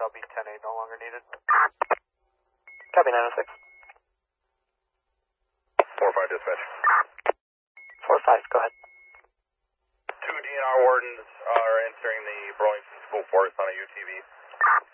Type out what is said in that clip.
LB 10A no longer needed. Copy 906. 4-5 dispatch. 4-5, go ahead. 2 DNR wardens are entering the Burlington School Forest on a UTV.